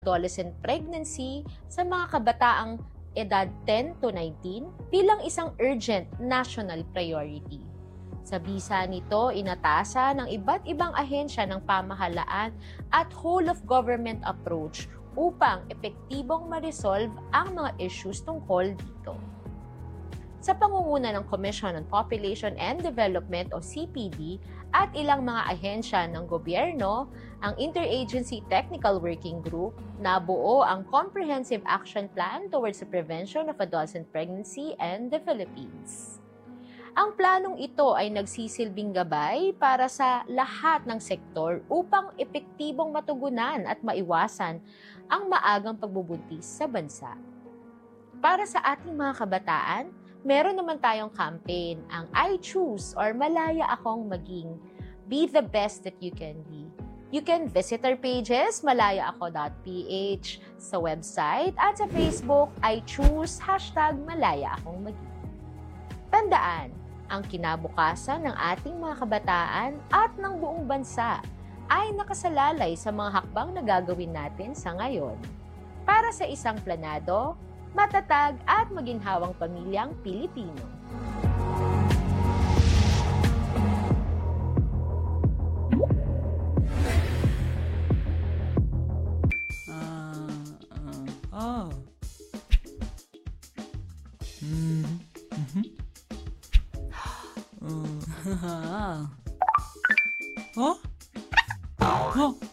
adolescent pregnancy sa mga kabataang edad 10 to 19 bilang isang urgent national priority. Sa bisa nito, inatasa ng iba't ibang ahensya ng pamahalaan at whole-of-government approach upang epektibong ma-resolve ang mga issues tungkol dito. Sa pangunguna ng Commission on Population and Development o CPD at ilang mga ahensya ng gobyerno, ang Interagency Technical Working Group nabuo ang Comprehensive Action Plan towards the Prevention of Adolescent Pregnancy in the Philippines. Ang planong ito ay nagsisilbing gabay para sa lahat ng sektor upang epektibong matugunan at maiwasan ang maagang pagbubuntis sa bansa. Para sa ating mga kabataan, meron naman tayong campaign, ang I Choose or Malaya Akong Maging. Be the best that you can be. You can visit our pages, malayaako.ph, sa website at sa Facebook, I Choose #MalayaAkongMaging. Tandaan, ang kinabukasan ng ating mga kabataan at ng buong bansa ay nakasalalay sa mga hakbang na gagawin natin sa ngayon para sa isang planado, matatag at maginhawang pamilyang Pilipino. Huh?